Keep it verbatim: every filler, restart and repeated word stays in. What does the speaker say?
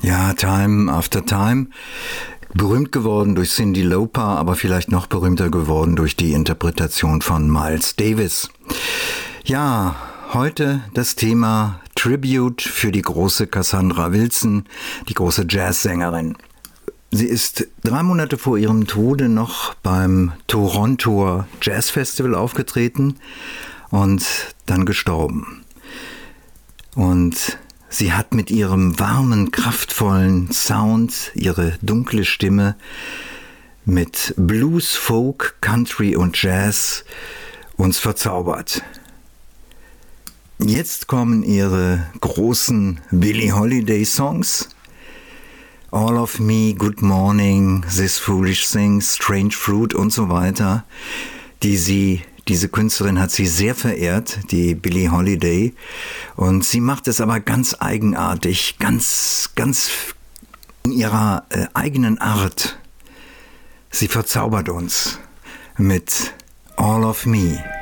Ja, Time After Time. Berühmt geworden durch Cyndi Lauper, aber vielleicht noch berühmter geworden durch die Interpretation von Miles Davis. Ja, heute das Thema Tribute für die große Cassandra Wilson, die große Jazzsängerin. Sie ist drei Monate vor ihrem Tode noch beim Torontoer Jazz Festival aufgetreten und dann gestorben. Und sie hat mit ihrem warmen, kraftvollen Sound, ihre dunkle Stimme mit Blues, Folk, Country und Jazz uns verzaubert. Jetzt kommen ihre großen Billie Holiday Songs. All of Me, Good Morning, This Foolish Thing, Strange Fruit und so weiter, die sie, diese Künstlerin hat sie sehr verehrt, die Billie Holiday, und sie macht es aber ganz eigenartig, ganz, ganz in ihrer äh, eigenen Art. Sie verzaubert uns mit All of Me.